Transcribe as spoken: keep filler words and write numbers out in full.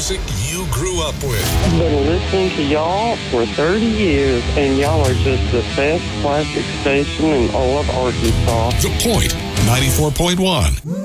music you grew up with. I've been listening to y'all for thirty years, and y'all are just the best classic station in all of Arkansas. The Point, ninety-four point one.